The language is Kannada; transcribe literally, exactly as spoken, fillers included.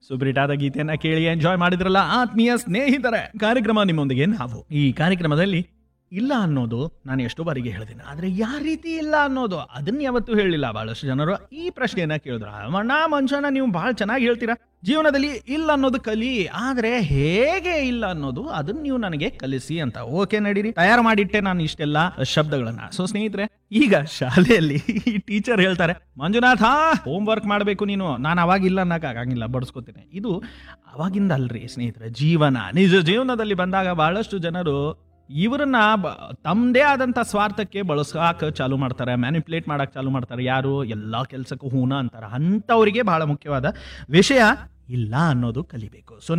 ಸುಬ್ರಿಟಾದ ಗೀತೆಯನ್ನ ಕೇಳಿ ಎಂಜಾಯ್ ಮಾಡಿದ್ರಲ್ಲ ಆತ್ಮೀಯ ಸ್ನೇಹಿತರೆ. ಕಾರ್ಯಕ್ರಮ ನಿಮ್ಮೊಂದಿಗೆ ನಾವು. ಈ ಕಾರ್ಯಕ್ರಮದಲ್ಲಿ ಇಲ್ಲ ಅನ್ನೋದು ನಾನು ಎಷ್ಟೋ ಬಾರಿಗೆ ಹೇಳಿದ್ದೀನಿ, ಆದ್ರೆ ಯಾವ ರೀತಿ ಇಲ್ಲ ಅನ್ನೋದು ಅದನ್ನ ಯಾವತ್ತೂ ಹೇಳಿಲ್ಲ. ಬಹಳಷ್ಟು ಜನರು ಈ ಪ್ರಶ್ನೆಯನ್ನ ಕೇಳಿದ್ರು, ಅಣ್ಣ ಮನುಷ್ಯನ ನೀವು ಬಹಳ ಚೆನ್ನಾಗಿ ಹೇಳ್ತೀರಾ, ಜೀವನದಲ್ಲಿ ಇಲ್ಲ ಅನ್ನೋದು ಕಲಿ, ಆದ್ರೆ ಹೇಗೆ ಇಲ್ಲ ಅನ್ನೋದು ಅದನ್ನ ನೀವು ನನಗೆ ಕಲಿಸಿ ಅಂತ. ಓಕೆ ನಡೀರಿ, ತಯಾರು ಮಾಡಿಟ್ಟೆ ನಾನು ಇಷ್ಟೆಲ್ಲ ಶಬ್ದಗಳನ್ನ. ಸೊ ಸ್ನೇಹಿತರೆ, ಈಗ ಶಾಲೆಯಲ್ಲಿ ಈ ಟೀಚರ್ ಹೇಳ್ತಾರೆ, ಮಂಜುನಾಥ ಹೋಮ್ ವರ್ಕ್ ಮಾಡಬೇಕು ನೀನು. ನಾನು ಅವಾಗಿಲ್ಲ ಅನ್ನಕ್ ಆಗಂಗಿಲ್ಲ, ಬಡಿಸ್ಕೊತೀನಿ. ಇದು ಅವಾಗಿಂದ ಅಲ್ರಿ ಸ್ನೇಹಿತರೆ, ಜೀವನ ನಿಜ ಜೀವನದಲ್ಲಿ ಬಂದಾಗ ಬಹಳಷ್ಟು ಜನರು ಇವರನ್ನ ತಮ್ಮದೇ ಆದಂತ ಸ್ವಾರ್ಥಕ್ಕೆ ಬಳಸಾಕ ಚಾಲು ಮಾಡ್ತಾರೆ, ಮ್ಯಾನಿಪುಲೇಟ್ ಮಾಡಕ್ ಚಾಲು ಮಾಡ್ತಾರೆ. ಯಾರು ಎಲ್ಲಾ ಕೆಲ್ಸಕ್ಕೂ ಹೂನ ಅಂತಾರ, ಅಂತವರಿಗೆ ಬಹಳ ಮುಖ್ಯವಾದ ವಿಷಯ ಇಲ್ಲ ಅನ್ನೋದು ಕಲಿಬೇಕು. ಸೊ